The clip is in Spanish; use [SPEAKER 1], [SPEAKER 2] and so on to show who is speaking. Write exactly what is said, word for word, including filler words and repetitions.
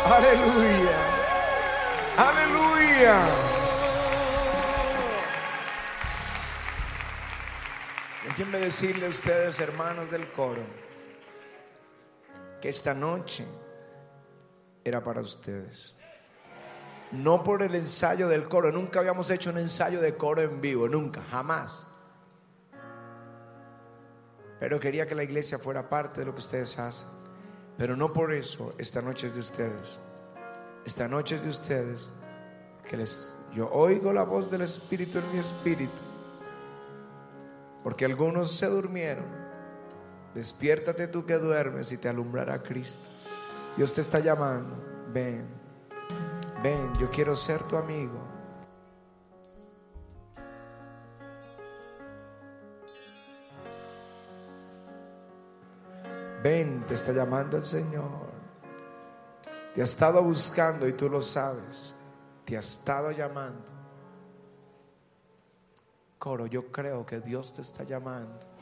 [SPEAKER 1] Aleluya. Aleluya. Déjenme decirle a ustedes, hermanos del coro, que esta noche era para ustedes. No por el ensayo del coro. Nunca habíamos hecho un ensayo de coro en vivo. Nunca, jamás. Pero quería que la iglesia fuera parte de lo que ustedes hacen. Pero no por eso esta noche es de ustedes. Esta noche es de ustedes, que les, yo oigo la voz del Espíritu en mi espíritu, porque algunos se durmieron. Despiértate tú que duermes y te alumbrará Cristo. Dios te está llamando. Ven, ven, yo quiero ser tu amigo. Ven, te está llamando el Señor. Te ha estado buscando y tú lo sabes. Te ha estado llamando. Coro, yo creo que Dios te está llamando.